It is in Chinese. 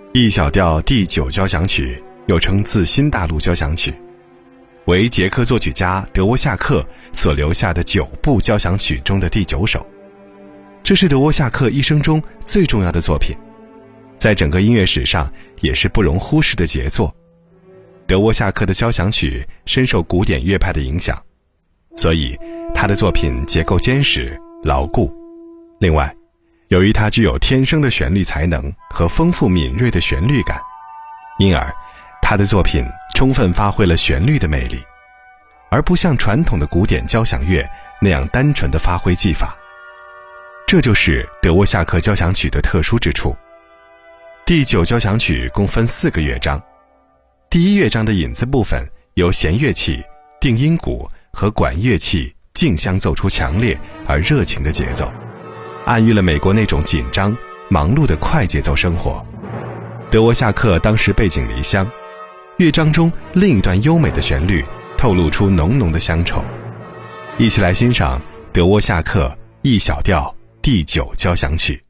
E 小调第9交响曲，又称自新大陆交响曲，为捷克作曲家德沃夏克所留下的9部交响曲中的第9首。这是德沃夏克一生中最重要的作品，在整个音乐史上也是不容忽视的杰作。德沃夏克的交响曲深受古典乐派的影响，所以他的作品结构坚实牢固。另外，由于他具有天生的旋律才能和丰富敏锐的旋律感，因而他的作品充分发挥了旋律的魅力，而不像传统的古典交响乐那样单纯的发挥技法。这就是德沃夏克交响曲的特殊之处。第9交响曲共分4个乐章，第1乐章的引子部分由弦乐器、定音鼓和管乐器竞相奏出强烈而热情的节奏，暗喻了美国那种紧张忙碌的快节奏生活。德沃夏克当时背井离乡，乐章中另一段优美的旋律透露出浓浓的乡愁。一起来欣赏德沃夏克E 小调第9交响曲。